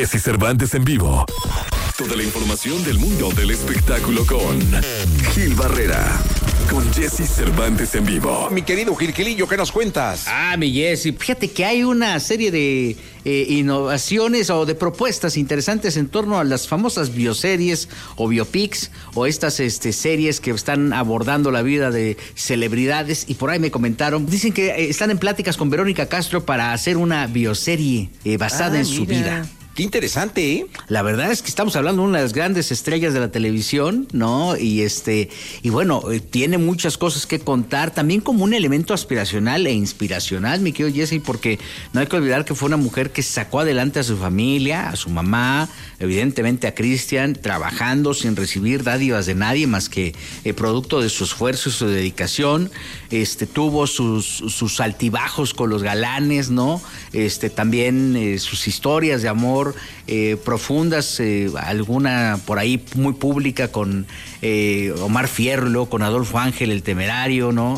Jessy Cervantes en vivo. Toda la información del mundo del espectáculo con Gil Barrera. Con Jessy Cervantes en vivo. Mi querido Gilillo, ¿qué nos cuentas? Mi Jessy, fíjate que hay una serie de innovaciones o de propuestas interesantes en torno a las famosas bioseries o biopics o estas series que están abordando la vida de celebridades, y por ahí me comentaron, dicen que están en pláticas con Verónica Castro para hacer una bioserie basada en su vida. Qué interesante, ¿eh? La verdad es que estamos hablando de una de las grandes estrellas de la televisión, ¿no? Y bueno, tiene muchas cosas que contar, también como un elemento aspiracional e inspiracional, mi querido Jessy, porque no hay que olvidar que fue una mujer que sacó adelante a su familia, a su mamá, evidentemente a Cristian, trabajando sin recibir dádivas de nadie más que producto de su esfuerzo y su dedicación. Tuvo sus altibajos con los galanes, ¿no? También sus historias de amor profundas, alguna por ahí muy pública con Omar Fierro, con Adolfo Ángel el Temerario, ¿no?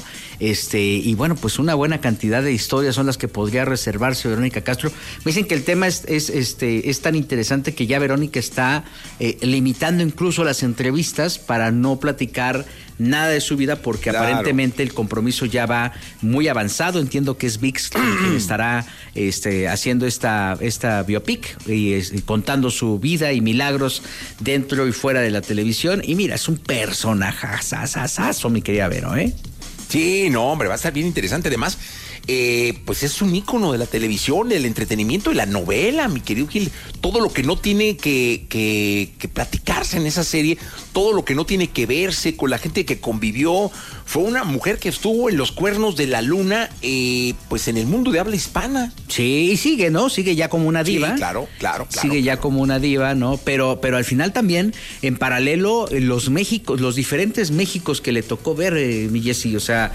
Y bueno, pues una buena cantidad de historias son las que podría reservarse Verónica Castro. Me dicen que el tema es tan interesante que ya Verónica está limitando incluso las entrevistas para no platicar nada de su vida, porque claro, aparentemente el compromiso ya va muy avanzado. Entiendo que es ViX quien estará haciendo esta biopic y contando su vida y milagros dentro y fuera de la televisión. Y mira, es un personajazazazo, mi querida Vero, ¿eh? Sí, no, hombre, va a estar bien interesante. Además, pues es un ícono de la televisión, del entretenimiento y la novela, mi querido Gil. Todo lo que no tiene que platicarse en esa serie, todo lo que no tiene que verse con la gente que convivió. Fue una mujer que estuvo en los cuernos de la luna, pues en el mundo de habla hispana. Sí, y sigue, ¿no? Sigue ya como una diva. Sí, claro. Sigue ya como una diva, ¿no? Pero al final también, en paralelo, los diferentes Méxicos que le tocó ver, mi Jessy, o sea,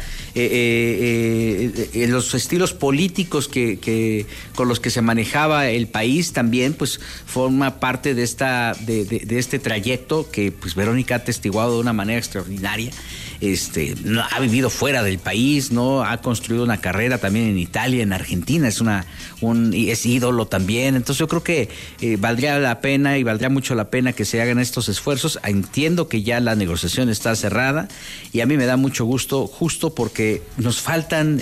los estilos políticos que con los que se manejaba el país también, pues forma parte de este trayecto que pues Verónica ha atestiguado de una manera extraordinaria. No, ha vivido fuera del país, ¿no? Ha construido una carrera también en Italia, en Argentina, es ídolo también. Entonces yo creo que valdría la pena y valdría mucho la pena que se hagan estos esfuerzos. Entiendo que ya la negociación está cerrada y a mí me da mucho gusto, justo porque nos faltan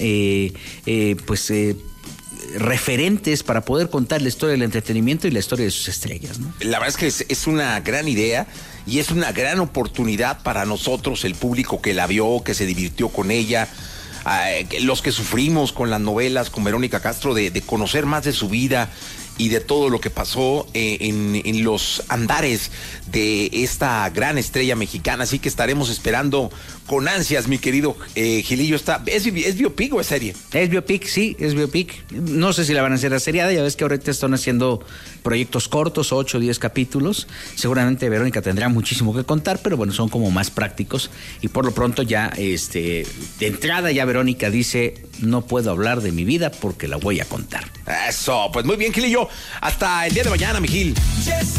referentes para poder contar la historia del entretenimiento y la historia de sus estrellas, ¿no? La verdad es que es una gran idea y es una gran oportunidad para nosotros, el público que la vio, que se divirtió con ella, los que sufrimos con las novelas, con Verónica Castro, de conocer más de su vida y de todo lo que pasó en los andares de esta gran estrella mexicana. Así que estaremos esperando con ansias, mi querido Gilillo. ¿Es biopic o es serie? Es biopic, sí, es biopic. No sé si la van a hacer a seriada, ya ves que ahorita están haciendo proyectos cortos, 8 o 10 capítulos. Seguramente Verónica tendrá muchísimo que contar, pero bueno, son como más prácticos. Y por lo pronto ya, de entrada ya Verónica dice, no puedo hablar de mi vida porque la voy a contar. Eso, pues muy bien, Gilillo. Hasta el día de mañana, mi Gil.